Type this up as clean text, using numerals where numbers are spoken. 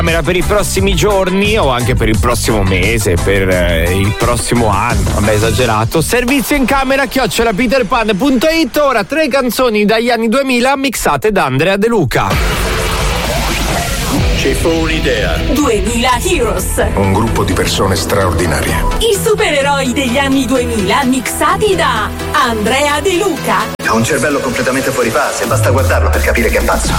per i prossimi giorni o anche per il prossimo mese, per il prossimo anno, vabbè, esagerato. Servizio in camera @peterpan.it. Ora 3 canzoni dagli anni 2000 mixate da Andrea De Luca. Ci fu un'idea. 2000 Heroes. Un gruppo di persone straordinarie. I supereroi degli anni 2000 mixati da Andrea De Luca. Ha un cervello completamente fuori fase, basta guardarlo per capire che è pazzo.